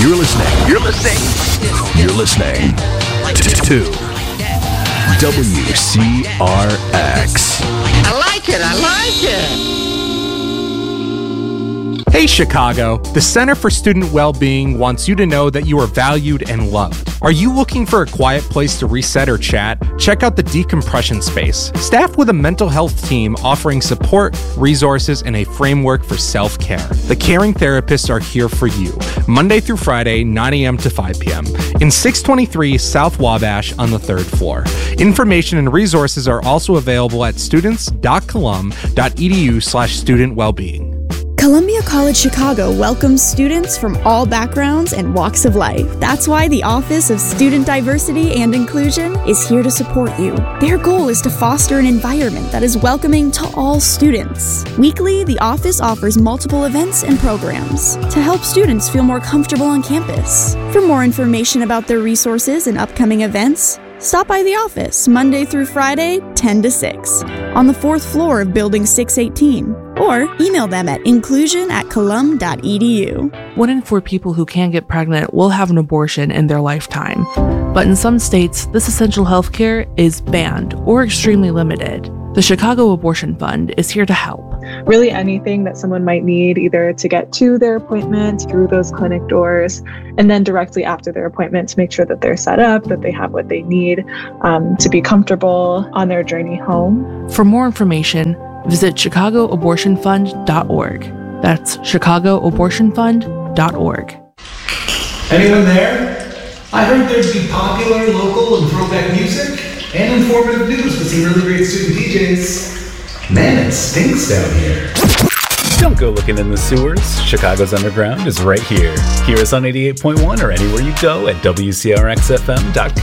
You're listening to WCRX. I like it. Hey Chicago, the Center for Student Wellbeing wants you to know that you are valued and loved. Are you looking for a quiet place to reset or chat? Check out the Decompression Space, staffed with a mental health team offering support, resources, and a framework for self-care. The caring therapists are here for you, Monday through Friday, 9 a.m. to 5 p.m. in 623 South Wabash on the 3rd floor. Information and resources are also available at students.colum.edu/student-wellbeing. Columbia College Chicago welcomes students from all backgrounds and walks of life. That's why the Office of Student Diversity and Inclusion is here to support you. Their goal is to foster an environment that is welcoming to all students. Weekly, the office offers multiple events and programs to help students feel more comfortable on campus. For more information about their resources and upcoming events, stop by the office Monday through Friday, 10 to 6, on the 4th floor of Building 618, or email them at inclusion@colum.edu. 1 in 4 people who can get pregnant will have an abortion in their lifetime. But in some states, this essential health care is banned or extremely limited. The Chicago Abortion Fund is here to help. Really anything that someone might need, either to get to their appointment through those clinic doors, and then directly after their appointment to make sure that they're set up, that they have what they need to be comfortable on their journey home. For more information, visit ChicagoAbortionFund.org. That's ChicagoAbortionFund.org. Anyone there? I heard there'd be popular, local, and throwback music, and informative news with some really great student DJs. Man, it stinks down here. Don't go looking in the sewers. Chicago's Underground is right here. Hear us on 88.1 or anywhere you go at WCRXFM.com.